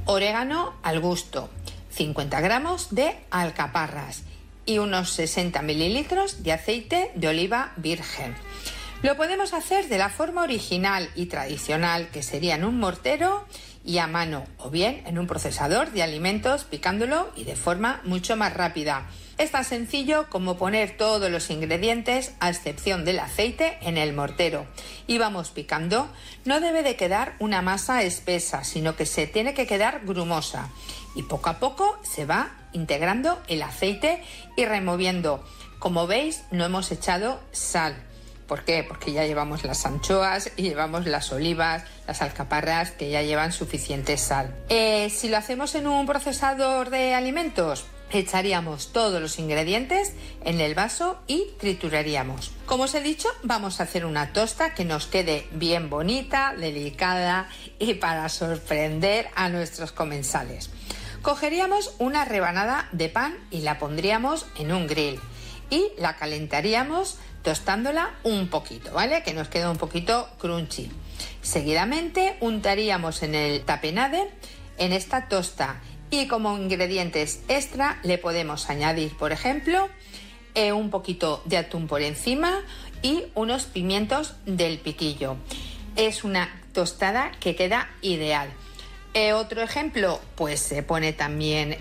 orégano al gusto, 50 gramos de alcaparras y unos 60 mililitros de aceite de oliva virgen. Lo podemos hacer de la forma original y tradicional, que sería en un mortero y a mano, o bien en un procesador de alimentos picándolo y de forma mucho más rápida. Es tan sencillo como poner todos los ingredientes, a excepción del aceite, en el mortero y vamos picando. No debe de quedar una masa espesa, sino que se tiene que quedar grumosa y poco a poco se va integrando el aceite y removiendo. Como veis, no hemos echado sal. ¿Por qué? Porque ya llevamos las anchoas y llevamos las olivas, las alcaparras, que ya llevan suficiente sal. Si lo hacemos en un procesador de alimentos, echaríamos todos los ingredientes en el vaso y trituraríamos. Como os he dicho, vamos a hacer una tosta que nos quede bien bonita, delicada y para sorprender a nuestros comensales. Cogeríamos una rebanada de pan y la pondríamos en un grill y la calentaríamos tostándola un poquito, ¿vale? Que nos quede un poquito crunchy. Seguidamente untaríamos en el tapenade en esta tosta y como ingredientes extra le podemos añadir, por ejemplo, un poquito de atún por encima y unos pimientos del piquillo. Es una tostada que queda ideal. Otro ejemplo, pues se pone también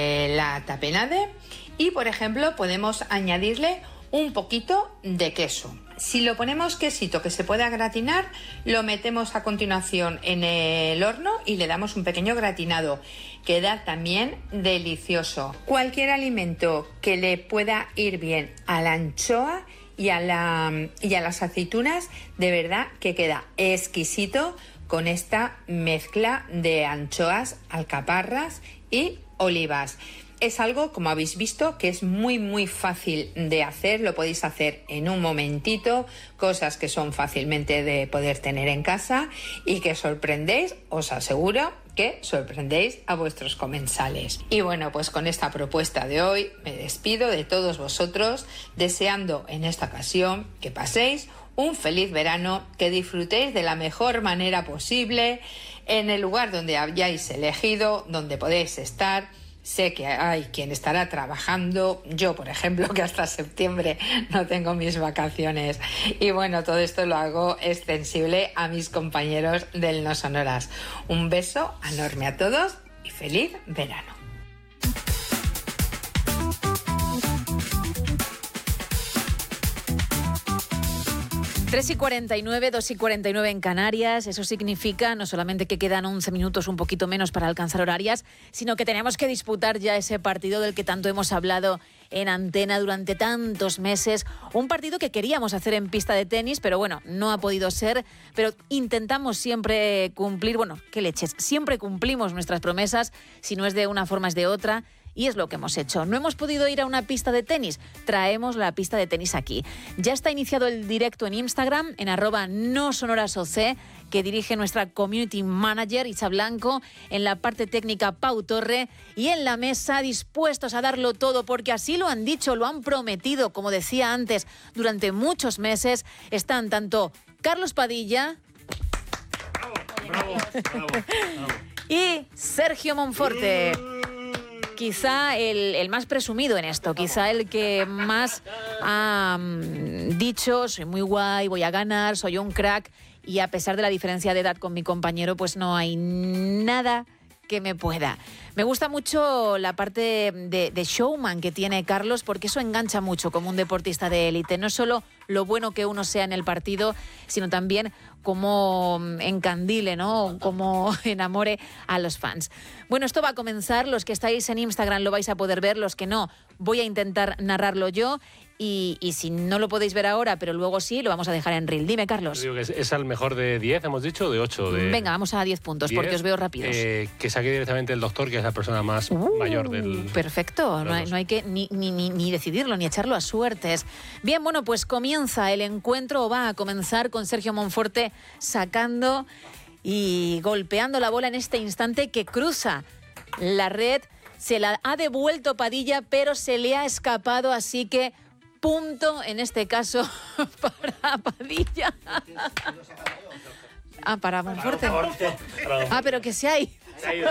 la tapenade y, por ejemplo, podemos añadirle un poquito de queso. Si lo ponemos quesito que se pueda gratinar, lo metemos a continuación en el horno y le damos un pequeño gratinado. Queda también delicioso. Cualquier alimento que le pueda ir bien a la anchoa y a las aceitunas, de verdad que queda exquisito con esta mezcla de anchoas, alcaparras y olivas. Es algo, como habéis visto, que es muy fácil de hacer, lo podéis hacer en un momentito, cosas que son fácilmente de poder tener en casa y que sorprendéis, os aseguro que sorprendéis a vuestros comensales. Y bueno, pues con esta propuesta de hoy me despido de todos vosotros, deseando en esta ocasión que paséis un feliz verano, que disfrutéis de la mejor manera posible en el lugar donde hayáis elegido, donde podéis estar. Sé que hay quien estará trabajando, yo por ejemplo que hasta septiembre no tengo mis vacaciones y bueno, todo esto lo hago extensible a mis compañeros del No Sonoras. Un beso enorme a todos y feliz verano. 3:49, 2:49 en Canarias. Eso significa no solamente que quedan 11 minutos, un poquito menos para alcanzar horarias, sino que tenemos que disputar ya ese partido del que tanto hemos hablado en antena durante tantos meses. Un partido que queríamos hacer en pista de tenis, pero bueno, no ha podido ser. Pero intentamos siempre cumplir, bueno, qué leches, siempre cumplimos nuestras promesas, si no es de una forma es de otra. Y es lo que hemos hecho. No hemos podido ir a una pista de tenis. Traemos la pista de tenis aquí. Ya está iniciado el directo en Instagram, en @nosonorasoc, que dirige nuestra community manager, Isa Blanco, en la parte técnica, Pau Torre, y en la mesa dispuestos a darlo todo, porque así lo han dicho, lo han prometido, como decía antes, durante muchos meses. Están tanto Carlos Padilla Bravo. y Sergio Monforte. Quizá el más presumido en esto, quizá el que más ha dicho, soy muy guay, voy a ganar, soy un crack, y a pesar de la diferencia de edad con mi compañero, pues no hay nada que me pueda. Me gusta mucho la parte de showman que tiene Carlos, porque eso engancha mucho como un deportista de élite. No solo lo bueno que uno sea en el partido, sino también cómo encandile, ¿no? Cómo enamore a los fans. Bueno, esto va a comenzar. Los que estáis en Instagram lo vais a poder ver. Los que no, voy a intentar narrarlo yo. Y si no lo podéis ver ahora, pero luego sí, lo vamos a dejar en reel. Dime, Carlos. Digo que es al mejor de 10, hemos dicho, de 8. Venga, vamos a 10 puntos, 10, porque os veo rápidos. Que saque directamente el doctor, que es la persona más mayor del... Perfecto, no hay que ni decidirlo, ni echarlo a suertes. Bien, bueno, pues comienza el encuentro, o va a comenzar con Sergio Monforte sacando y golpeando la bola en este instante que cruza la red. Se la ha devuelto Padilla, pero se le ha escapado, así que punto en este caso para Padilla. Para Monforte. Pero que se ha ido.